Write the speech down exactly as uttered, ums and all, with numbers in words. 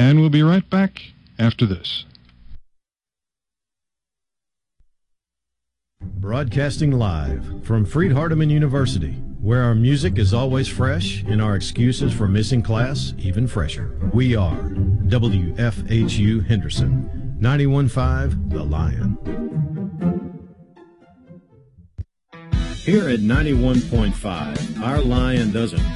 And we'll be right back after this. Broadcasting live from Freed-Hardeman University, where our music is always fresh and our excuses for missing class even fresher. We are W F H U Henderson, ninety-one point five The Lion. Here at ninety-one point five, our Lion doesn't